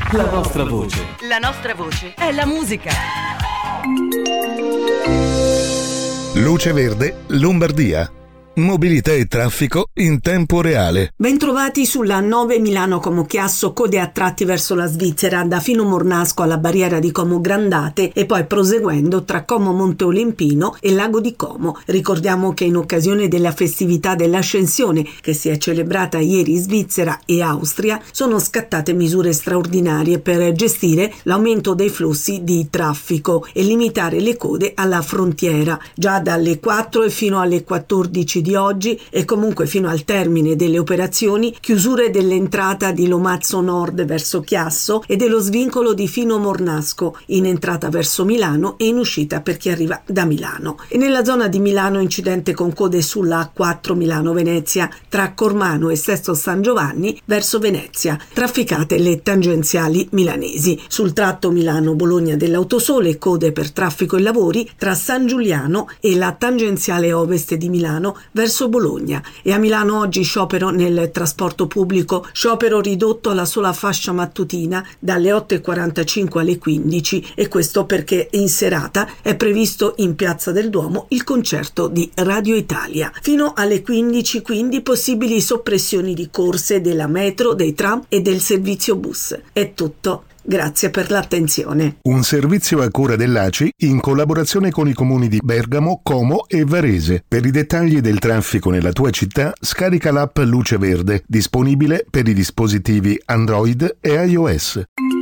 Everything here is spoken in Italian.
La nostra voce. La nostra voce è la musica. Luce Verde, Lombardia. Mobilità e traffico in tempo reale. Bentrovati sulla 9 Milano Como Chiasso, code a tratti verso la Svizzera, da Fino Mornasco alla barriera di Como Grandate e poi proseguendo tra Como Monte Olimpino e Lago di Como. Ricordiamo che in occasione della festività dell'Ascensione, che si è celebrata ieri in Svizzera e Austria, sono scattate misure straordinarie per gestire l'aumento dei flussi di traffico e limitare le code alla frontiera. Già dalle 4 e fino alle 14 di oggi e comunque fino al termine delle operazioni, chiusure dell'entrata di Lomazzo Nord verso Chiasso e dello svincolo di Fino Mornasco in entrata verso Milano e in uscita per chi arriva da Milano. E nella zona di Milano incidente con code sulla A4 Milano-Venezia tra Cormano e Sesto San Giovanni verso Venezia, trafficate le tangenziali milanesi. Sul tratto Milano-Bologna dell'Autosole code per traffico e lavori tra San Giuliano e la tangenziale ovest di Milano verso Bologna. E a Milano oggi sciopero nel trasporto pubblico, sciopero ridotto alla sola fascia mattutina dalle 8:45 alle 15, e questo perché in serata è previsto in Piazza del Duomo il concerto di Radio Italia. Fino alle 15 quindi possibili soppressioni di corse della metro, dei tram e del servizio bus. È tutto. Grazie per l'attenzione. Un servizio a cura dell'ACI in collaborazione con i comuni di Bergamo, Como e Varese. Per i dettagli del traffico nella tua città, scarica l'app Luce Verde, disponibile per i dispositivi Android e iOS.